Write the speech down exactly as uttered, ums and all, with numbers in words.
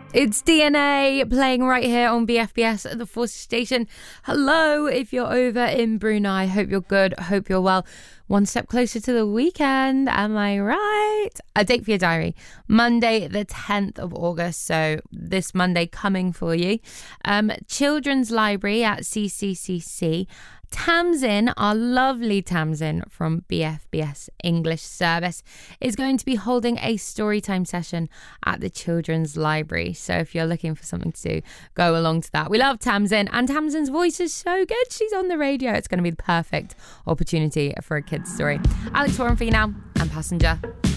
It's D N A playing right here on B F B S at the Force Station. Hello, if you're over in Brunei. Hope you're good. Hope you're well. One step closer to the weekend. Am I right? A date for your diary. Monday, the tenth of August. So this Monday coming for you. Um, Children's Library at C C C C. Tamsin, our lovely Tamsin from B F B S English Service, is going to be holding a storytime session at the Children's Library. So if you're looking for something to do, go along to that. We love Tamsin, and Tamsin's voice is so good. She's on the radio. It's going to be the perfect opportunity for a kid's story. Alex Warren for you now, and Passenger.